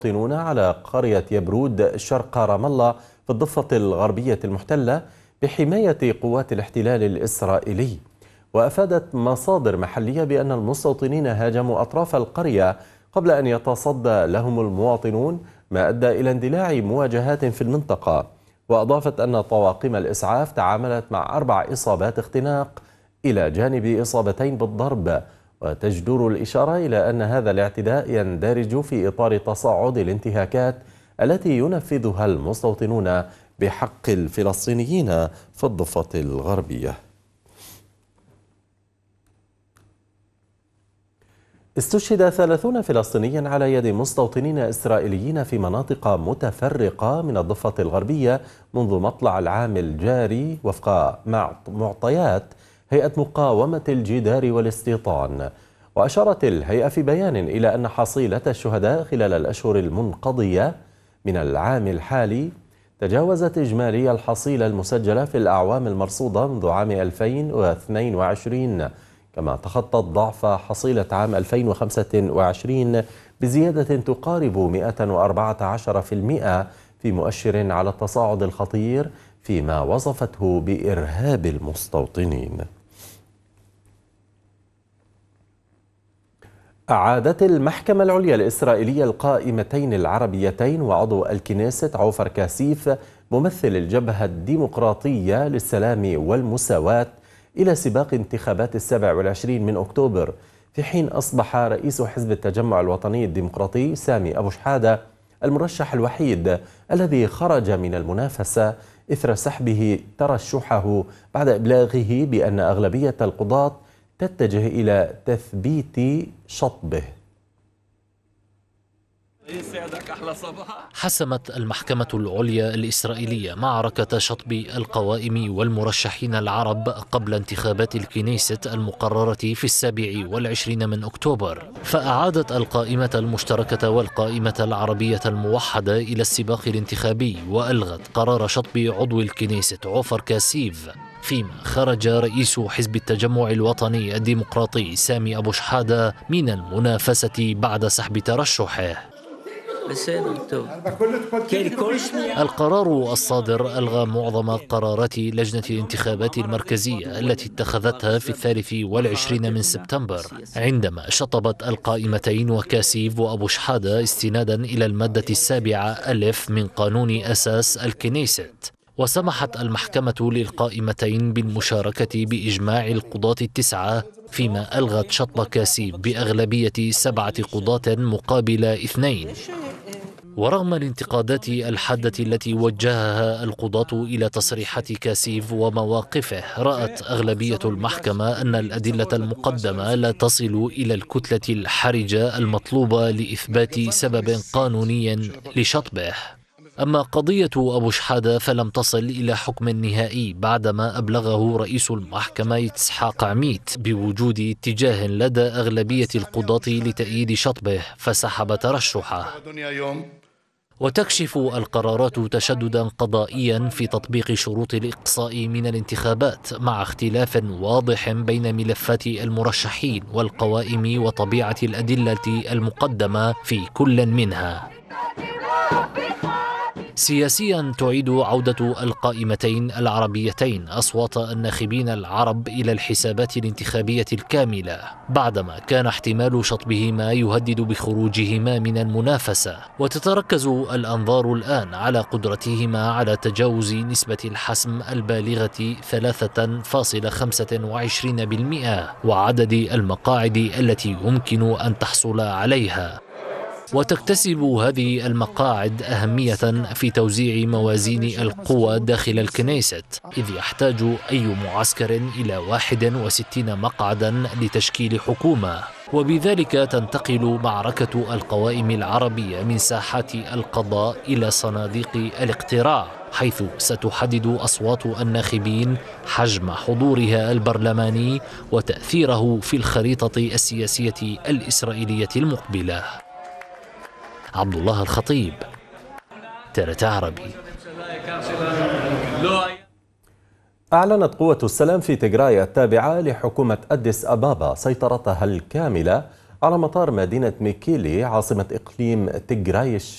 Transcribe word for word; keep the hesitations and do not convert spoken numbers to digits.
المواطنون على قرية يبرود شرق رام الله في الضفة الغربية المحتلة بحماية قوات الاحتلال الإسرائيلي. وأفادت مصادر محلية بأن المستوطنين هاجموا أطراف القرية قبل أن يتصدى لهم المواطنون، ما أدى إلى اندلاع مواجهات في المنطقة. وأضافت أن طواقم الإسعاف تعاملت مع أربع إصابات اختناق إلى جانب إصابتين بالضرب. وتجدر الإشارة إلى أن هذا الاعتداء يندرج في إطار تصاعد الانتهاكات التي ينفذها المستوطنون بحق الفلسطينيين في الضفة الغربية. استشهد ثلاثون فلسطينيا على يد مستوطنين إسرائيليين في مناطق متفرقة من الضفة الغربية منذ مطلع العام الجاري وفق معطيات هيئة مقاومة الجدار والاستيطان. وأشارت الهيئة في بيان إلى أن حصيلة الشهداء خلال الأشهر المنقضية من العام الحالي تجاوزت إجمالي الحصيلة المسجلة في الأعوام المرصودة منذ عام ألفين واثنين وعشرين، كما تخطت ضعف حصيلة عام ألفين وخمسة وعشرين بزيادة تقارب مئة وأربعة عشر بالمئة في مؤشر على التصاعد الخطير فيما وصفته بإرهاب المستوطنين. أعادت المحكمة العليا الإسرائيلية القائمتين العربيتين وعضو الكنيست عوفر كاسيف ممثل الجبهة الديمقراطية للسلام والمساواة إلى سباق انتخابات السابع والعشرين من أكتوبر، في حين أصبح رئيس حزب التجمع الوطني الديمقراطي سامي أبو شحادة المرشح الوحيد الذي خرج من المنافسة إثر سحبه ترشحه بعد إبلاغه بأن أغلبية القضاة تتجه إلى تثبيت شطبه. حسمت المحكمة العليا الإسرائيلية معركة شطب القوائم والمرشحين العرب قبل انتخابات الكنيست المقررة في السابع والعشرين من أكتوبر، فأعادت القائمة المشتركة والقائمة العربية الموحدة إلى السباق الانتخابي، وألغت قرار شطب عضو الكنيست عوفر كاسيف، فيما خرج رئيس حزب التجمع الوطني الديمقراطي سامي أبو شحادة من المنافسة بعد سحب ترشحه. القرار الصادر ألغى معظم قرارات لجنة الانتخابات المركزية التي اتخذتها في الثالث والعشرين من سبتمبر عندما شطبت القائمتين وكاسيف وأبو شحادة استنادا إلى المادة السابعة ألف من قانون أساس الكنيست. وسمحت المحكمة للقائمتين بالمشاركة بإجماع القضاة التسعة، فيما ألغت شطب كاسيف بأغلبية سبعة قضاة مقابل اثنين. ورغم الانتقادات الحادة التي وجهها القضاة إلى تصريحات كاسيف ومواقفه، رأت أغلبية المحكمة أن الأدلة المقدمة لا تصل إلى الكتلة الحرجة المطلوبة لإثبات سبب قانوني لشطبه. أما قضية أبو شحادة فلم تصل إلى حكم نهائي بعدما أبلغه رئيس المحكمة إسحاق عميت بوجود اتجاه لدى أغلبية القضاة لتأييد شطبه، فسحب ترشحه. وتكشف القرارات تشددا قضائيا في تطبيق شروط الإقصاء من الانتخابات، مع اختلاف واضح بين ملفات المرشحين والقوائم وطبيعة الأدلة المقدمة في كل منها. سياسيا تعيد عودة القائمتين العربيتين أصوات الناخبين العرب إلى الحسابات الانتخابية الكاملة، بعدما كان احتمال شطبهما يهدد بخروجهما من المنافسة. وتتركز الأنظار الآن على قدرتهما على تجاوز نسبة الحسم البالغة ثلاثة فاصلة خمسة وعشرين بالمئة وعدد المقاعد التي يمكن أن تحصل عليها. وتكتسب هذه المقاعد أهمية في توزيع موازين القوى داخل الكنيست، إذ يحتاج أي معسكر إلى واحد وستين مقعدا لتشكيل حكومة. وبذلك تنتقل معركة القوائم العربية من ساحات القضاء إلى صناديق الاقتراع، حيث ستحدد أصوات الناخبين حجم حضورها البرلماني وتأثيره في الخريطة السياسية الإسرائيلية المقبلة. عبد الله الخطيب، ترت عربي. أعلنت قوة السلام في تيغراي التابعة لحكومة أديس أبابا سيطرتها الكاملة على مطار مدينة ميكيلي عاصمة إقليم تيغراي